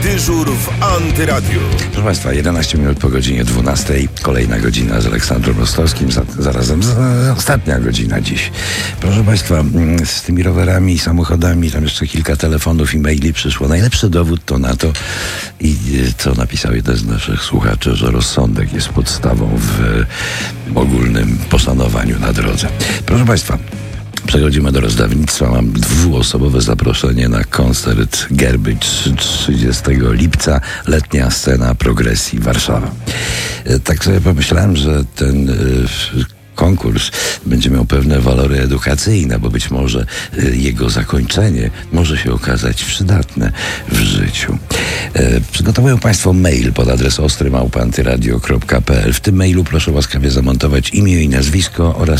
Dyżur w Antyradiu. Proszę Państwa, 11 minut po godzinie 12. Kolejna godzina z Aleksandrem Rostowskim, zarazem ostatnia godzina dziś. Proszę Państwa, z tymi rowerami, samochodami, tam jeszcze kilka telefonów i maili przyszło. Najlepszy dowód to na to, i co napisał jeden z naszych słuchaczy, że rozsądek jest podstawą w ogólnym poszanowaniu na drodze. Proszę Państwa, przechodzimy do rozdawnictwa. Mam 2-osobowe zaproszenie na koncert Gerby 30 lipca. Letnia scena progresji Warszawa. Tak sobie pomyślałem, że ten konkurs będzie miał pewne walory edukacyjne, bo być może jego zakończenie może się okazać przydatne w życiu. Przygotowują Państwo mail pod adres ostry@antyradio.pl. W tym mailu proszę łaskawie zamontować imię i nazwisko oraz